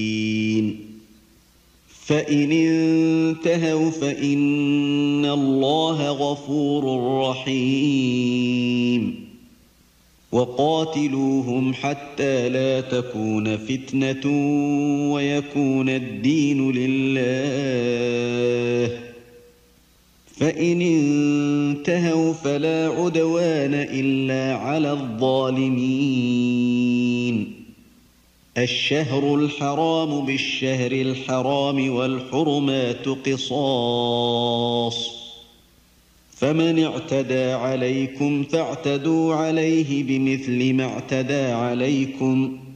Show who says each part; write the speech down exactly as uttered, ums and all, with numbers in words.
Speaker 1: فإن انتهوا فإن الله غفور رحيم وقاتلوهم حتى لا تكون فتنة ويكون الدين لله فإن انتهوا فلا عدوان إلا على الظالمين الشهر الحرام بالشهر الحرام والحرمات قصاص فمن اعتدى عليكم فاعتدوا عليه بمثل ما اعتدى عليكم